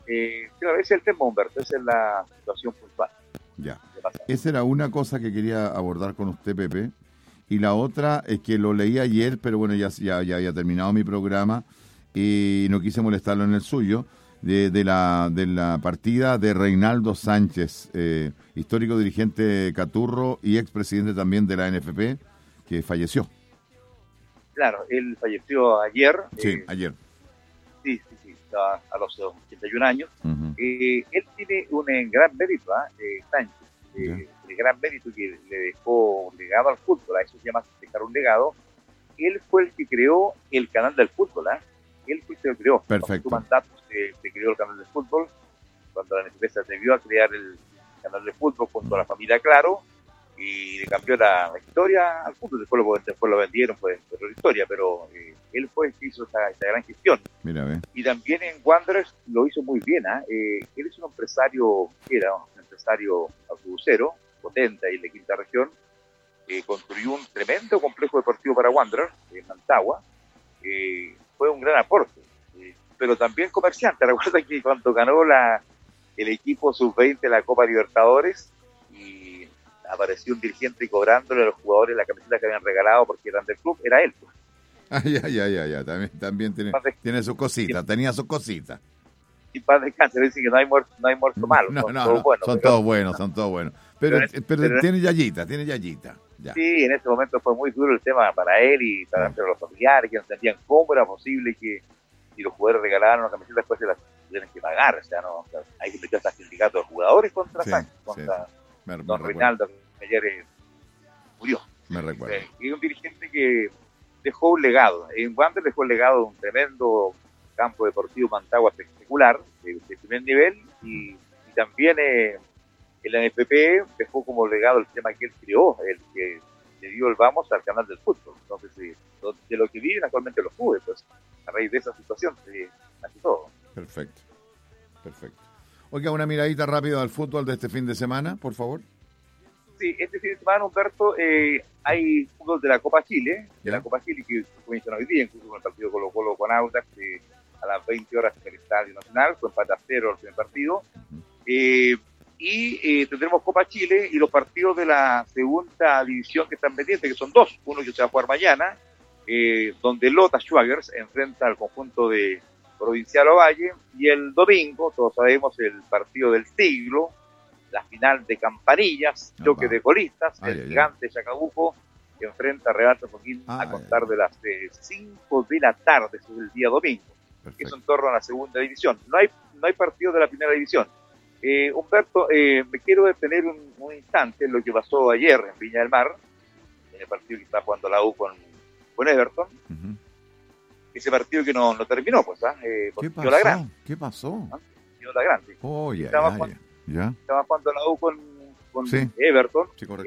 Claro, ese es el tema, Humberto, esa es la situación puntual. Ya. Esa era una cosa que quería abordar con usted, Pepe. Y la otra es que lo leí ayer, pero bueno, ya había terminado mi programa y no quise molestarlo en el suyo, de la partida de Reinaldo Sánchez, histórico dirigente Caturro y expresidente también de la NFP, que falleció. Claro, él falleció ayer. Sí, ayer. Sí, estaba a los 81 años. Uh-huh. Él tiene un gran mérito, Sánchez. El gran mérito que le dejó un legado al fútbol, a eso se llama dejar un legado. Él fue el que creó el canal del fútbol, él fue el que lo creó. Perfecto. Con su mandato se creó el canal del fútbol, cuando la NFP se atrevió a crear el canal de fútbol junto a la familia Claro, y le cambió la historia al fútbol. Después lo vendieron, pues otra historia, pero él fue el que hizo esta gran gestión. Mira, ve. Y también en Wanderers lo hizo muy bien. Él es un empresario, era un empresario autobusero, potente ahí en la quinta región. Construyó un tremendo complejo deportivo para Wanderers en Mantagua. Fue un gran aporte, pero también comerciante. Recuerda que cuando ganó el equipo sub-20 de la Copa Libertadores, y apareció un dirigente cobrándole a los jugadores la camiseta que habían regalado porque eran del club, era él. Ya. También tiene su cosita, tenía su cosita. Y para descansar, dicen que no hay muerto malo. Son todos buenos. Pero tiene yayita. Ya. Sí, en ese momento fue muy duro el tema para él y para los familiares, que no entendían cómo era posible que si los jugadores regalaran una camiseta después se las tuvieran que pagar. O sea, no, hay que meter hasta sindicatos de jugadores contra don Reinaldo, que ayer murió. Me recuerdo. Y un dirigente que dejó un legado. En Wander dejó el legado de un tremendo campo deportivo Mantagua espectacular, de primer nivel, y también el NFP dejó como legado el tema que él creó, el que le dio el vamos al canal del fútbol. Entonces, de lo que viven actualmente los clubes, pues a raíz de esa situación se nació todo. Perfecto. Oiga, una miradita rápida al fútbol de este fin de semana, por favor. Sí, este fin de semana, Humberto, hay fútbol de la Copa Chile, que comienza hoy día, incluso con el partido Colo-Colo con Audax, a las 20 horas en el Estadio Nacional, con empate a 0 el primer partido. Y tendremos Copa Chile y los partidos de la segunda división que están pendientes, que son dos. Uno que se va a jugar mañana, donde Lota Schwagers enfrenta al conjunto de Provincial Ovalle, y el domingo, todos sabemos, el partido del siglo, la final de Campanillas, choque de colistas, el gigante Chacabuco que enfrenta a Real San Joaquín a contar de las 5 de la tarde, eso es el día domingo. Perfecto. Eso en torno a la segunda división. No hay partido de la primera división. Humberto, me quiero detener un instante en lo que pasó ayer en Viña del Mar, en el partido que está jugando la U con Everton. Uh-huh. Ese partido que no terminó, pues, ¿Qué pasó? ¿Qué pasó? La Grande. Estaba jugando la U con Everton,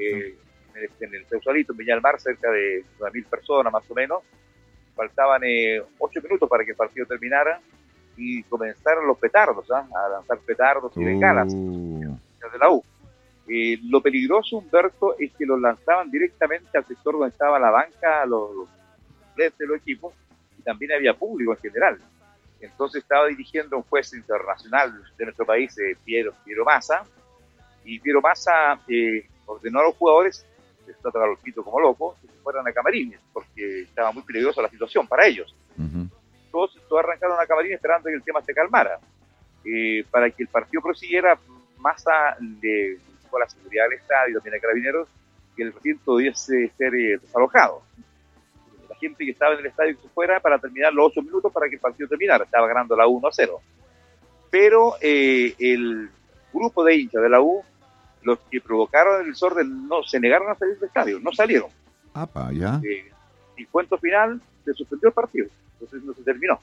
en el Sausalito, en Viña del Mar, cerca de 9.000 personas más o menos. Faltaban 8 minutos para que el partido terminara y comenzaron los petardos, a lanzar petardos y bengalas de la U. Lo peligroso, Humberto, es que los lanzaban directamente al sector donde estaba la banca, los de los equipos, y también había público en general. Entonces estaba dirigiendo un juez internacional de nuestro país, Piero Massa, y Piero Massa ordenó a los jugadores, les está tocando el pito como loco, que se fueran a camarines, porque estaba muy peligrosa la situación para ellos. Uh-huh. Todos arrancaron a camarines esperando que el tema se calmara. Para que el partido prosiguiera, Massa le dijo a la seguridad del estadio, también a Carabineros, que el recinto debiese ser desalojado. La gente que estaba en el estadio que se fuera para terminar los 8 minutos para que el partido terminara. Estaba ganando la U 1-0. Pero el grupo de hinchas de la U, los que provocaron el desorden, no se negaron a salir del estadio, no salieron. Ya. Y cuento final, se suspendió el partido, entonces no se terminó.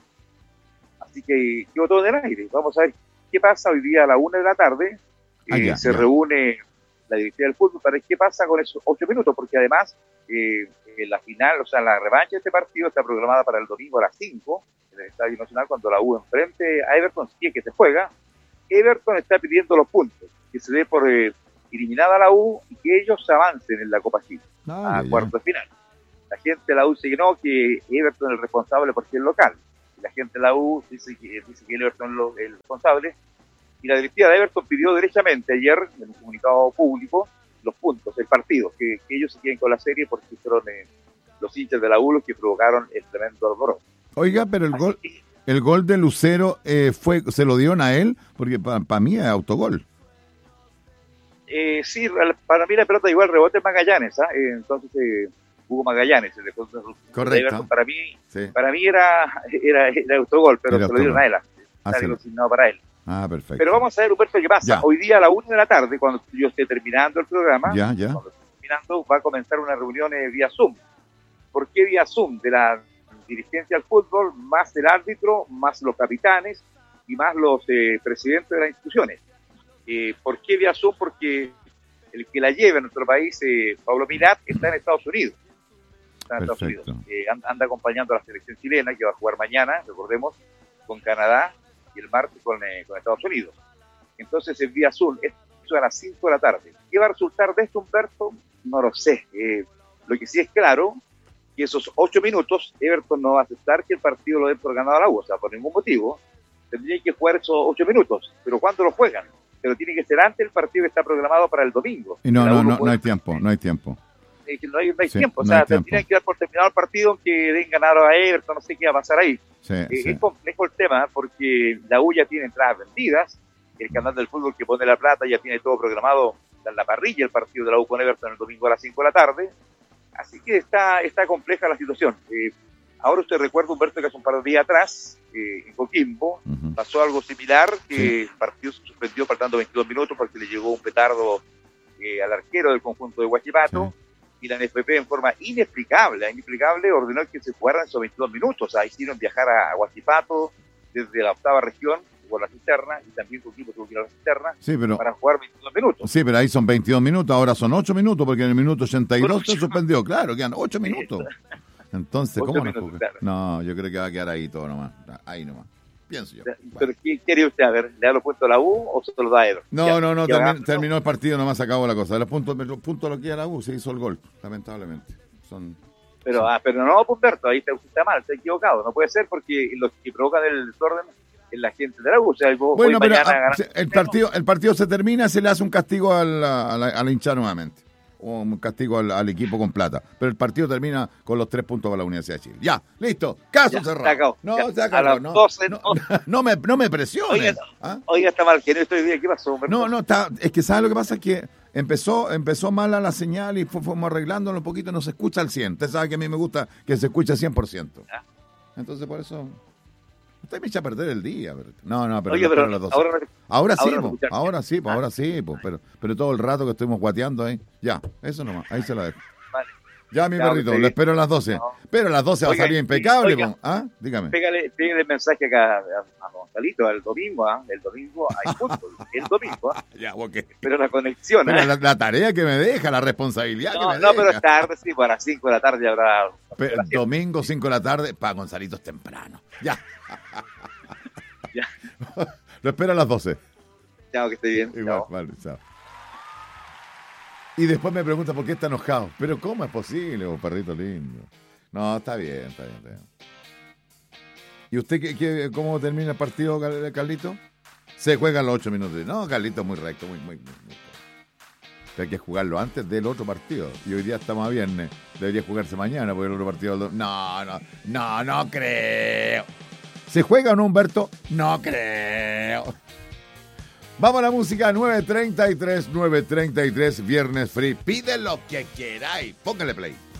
Así que quedó todo en el aire. Vamos a ver qué pasa hoy día a la 1 de la tarde. Se reúne la directiva del fútbol para ver qué pasa con esos 8 minutos, porque además la final, o sea, la revancha de este partido está programada para el domingo a las 5 en el Estadio Nacional, cuando la U enfrente a Everton, si es que se juega. Everton está pidiendo los puntos, que se dé por eliminada la U y que ellos avancen en la Copa Chile a cuartos de final. La gente de la U dice que no, que Everton es el responsable porque es local. la gente de la U dice que el Everton es el responsable, y la directiva de Everton pidió derechamente ayer, en un comunicado público, los puntos, el partido, que ellos se queden con la serie porque fueron los hinchas de la U los que provocaron el tremendo alboroto. Oiga, pero el gol de Lucero se lo dieron a él, porque para mí es autogol. Sí, para mí la pelota llegó al rebote de Magallanes, entonces Hugo Magallanes, correcto. Para mí era autogol, pero se lo dieron a él, está asignado para él. Perfecto. Pero vamos a ver, Humberto, qué pasa. Ya. Hoy día a la 1 de la tarde, cuando yo esté terminando el programa, cuando esté terminando, va a comenzar una reunión vía Zoom. ¿Por qué vía Zoom? De la dirigencia del fútbol, más el árbitro, más los capitanes y más los presidentes de las instituciones. ¿Por qué vía Zoom? Porque el que la lleva en nuestro país, Pablo Milat, está en Estados Unidos. Anda acompañando a la selección chilena, que va a jugar mañana, recordemos, con Canadá, y el martes con Estados Unidos. Entonces el vía Zoom, esto a las 5 de la tarde. ¿Qué va a resultar de esto, Humberto? No lo sé. Lo que sí es claro, que esos 8 minutos, Everton no va a aceptar que el partido lo den por ganado a la U, o sea, por ningún motivo. Tendrían que jugar esos 8 minutos. ¿Pero cuándo lo juegan? Pero tiene que ser antes el partido que está programado para el domingo. Y no hay tiempo. No hay tiempo, o sea, tendrían que dar por terminado el partido aunque den ganado a Everton, no sé qué va a pasar ahí. Es complejo el tema porque la U ya tiene entradas vendidas, el canal del fútbol que pone la plata ya tiene todo programado en la parrilla, el partido de la U con Everton el domingo a las 5 de la tarde, así que está compleja la situación. Ahora usted recuerda, Humberto, que hace un par de días atrás, en Coquimbo, pasó algo similar, que el partido se suspendió faltando 22 minutos porque le llegó un petardo al arquero del conjunto de Huachipato, y la NFP en forma inexplicable ordenó que se jugaran esos 22 minutos. O sea, hicieron viajar a Huachipato desde la 8ª región por la cisterna, y también Coquimbo tuvo que ir a la cisterna para jugar 22 minutos. Sí, pero ahí son 22 minutos, ahora son 8 minutos, porque en el minuto 82 se suspendió. Claro, quedan 8 minutos. Entonces, ¿cómo no? Claro. No, yo creo que va a quedar ahí todo nomás. Ahí nomás. Pienso yo. ¿Pero qué quiere usted? A ver, ¿le da los puntos a la U o se los da a Everton? No, terminó el partido, nomás acabó la cosa. Los puntos lo quiere la U, se hizo el gol, lamentablemente. Pero no, Humberto, ahí usted está mal, está equivocado. No puede ser porque los que provocan el desorden es la gente de la U. O sea, bueno, pero el partido se termina, se le hace un castigo a la hinchada nuevamente. O un castigo al equipo con plata. Pero el partido termina con los 3 puntos para la Universidad de Chile. Ya, listo, caso cerrado. Se acabó. No me presiones. Oiga, está mal, que no estoy bien. ¿Qué pasó? Es que ¿sabe lo que pasa? Es que empezó mala la señal y fuimos arreglándolo un poquito, no se escucha al 100. Usted sabe que a mí me gusta que se escuche al 100%. Entonces, por eso... Usted me echa a perder el día. Pero oye, pero las 12. Ahora sí, pero todo el rato que estuvimos guateando ahí, ya, eso nomás, ahí se la dejo. Vale. Ya, mi perrito, lo espero a las 12. Pero a las 12 va a salir impecable. Dígame. Pégale el mensaje acá a Gonzalito, el domingo hay fútbol, el domingo. Ya, okay. Pero la conexión. Pero la tarea que me deja, la responsabilidad que me deja. No, pero es tarde, sí, a las 5 de la tarde habrá... Domingo, 5 de la tarde, para Gonzalito es temprano. Ya. Lo espero a las 12. Chao, que esté bien. Igual, vale, chao. Y después me pregunta por qué está enojado. Pero ¿cómo es posible, perrito lindo? No, está bien. ¿Y usted cómo termina el partido, Carlito? Se juegan los 8 minutos. No, Carlito es muy recto, muy. Hay que jugarlo antes del otro partido. Y hoy día estamos a viernes. Debería jugarse mañana porque el otro partido... No creo. ¿Se juega o no, Humberto? No creo. Vamos a la música, 9:33, viernes free. Pide lo que queráis. Póngale play.